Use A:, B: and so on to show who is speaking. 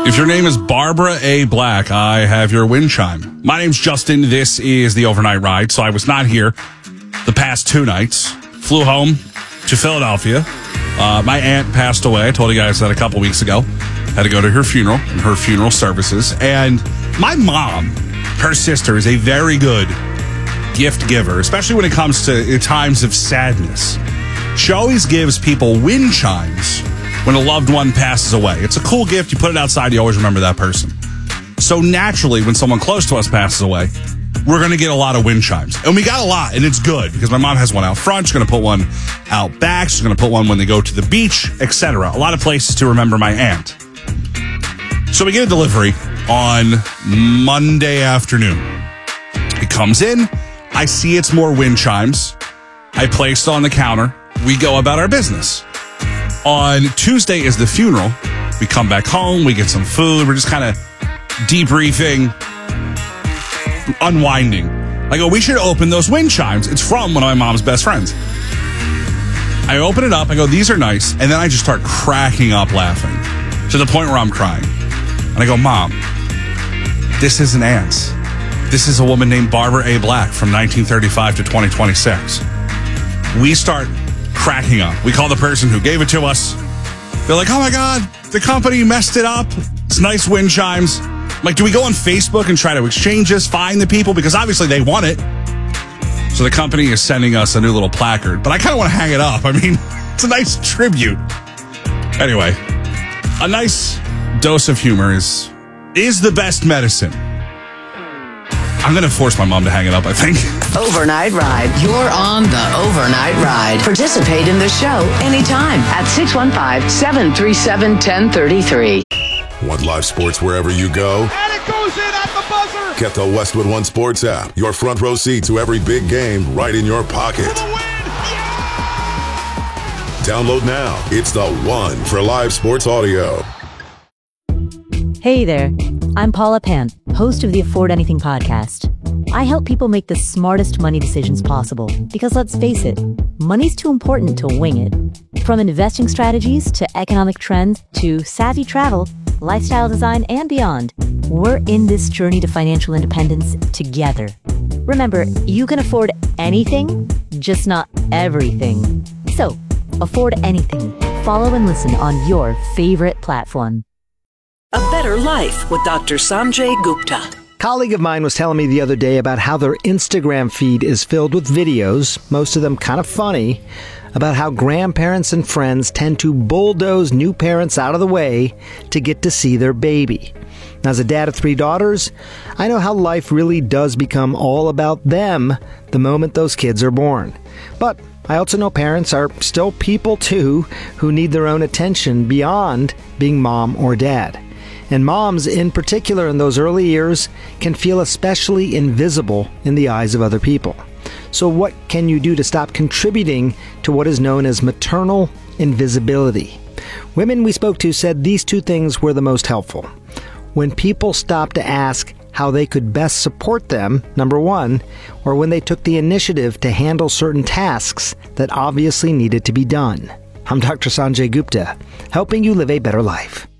A: If your name is Barbara A. Black, I have your wind chime. My name's Justin. This is the Overnight Ride. So I was not here the past 2 nights. Flew home to Philadelphia. My aunt passed away. I told you guys that a couple weeks ago. Had to go to her funeral and her funeral services. And my mom, her sister, is a very good gift giver, especially when it comes to times of sadness. She always gives people wind chimes when a loved one passes away. It's a cool gift. You put it outside, you always remember that person. So naturally, when someone close to us passes away, we're going to get a lot of wind chimes. And we got a lot, and it's good because my mom has one out front. She's going to put one out back. She's going to put one when they go to the beach, etc. A lot of places to remember my aunt. So we get a delivery on Monday afternoon. It comes in. I see it's more wind chimes. I place it on the counter. We go about our business. On Tuesday is the funeral. We come back home. We get some food. We're just kind of debriefing, unwinding. I go, we should open those wind chimes. It's from one of my mom's best friends. I open it up. I go, these are nice. And then I just start cracking up laughing to the point where I'm crying. And I go, Mom, this isn't ants. This is a woman named Barbara A. Black from 1935 to 2026. We start cracking up. We call the person who gave it to us. They're like, oh my God, the company messed it up. It's nice wind chimes. I'm like, do we go on Facebook and try to exchange this, find the people? Because obviously they want it. So the company is sending us a new little placard, but I kind of want to hang it up. I mean, it's a nice tribute. Anyway, a nice dose of humor is the best medicine. I'm going to force my mom to hang it up, I think.
B: Overnight Ride. You're on the Overnight Ride. Participate in the show anytime at 615-737-1033.
C: Want live sports wherever you go?
D: And it goes in at the buzzer.
C: Get the Westwood One Sports app. Your front row seat to every big game right in your pocket.
D: For the win. Yeah!
C: Download now. It's the one for live sports audio.
E: Hey there, I'm Paula Pant, host of the Afford Anything podcast. I help people make the smartest money decisions possible because let's face it, money's too important to wing it. From investing strategies to economic trends to savvy travel, lifestyle design, and beyond, we're in this journey to financial independence together. Remember, you can afford anything, just not everything. So, afford anything. Follow and listen on your favorite platform.
F: A Better Life with Dr. Sanjay Gupta.
G: A colleague of mine was telling me the other day about how their Instagram feed is filled with videos, most of them kind of funny, about how grandparents and friends tend to bulldoze new parents out of the way to get to see their baby. Now, as a dad of 3 daughters, I know how life really does become all about them the moment those kids are born. But I also know parents are still people too who need their own attention beyond being mom or dad. And moms, in particular in those early years, can feel especially invisible in the eyes of other people. So what can you do to stop contributing to what is known as maternal invisibility? Women we spoke to said these 2 things were the most helpful. When people stopped to ask how they could best support them, number 1, or when they took the initiative to handle certain tasks that obviously needed to be done. I'm Dr. Sanjay Gupta, helping you live a better life.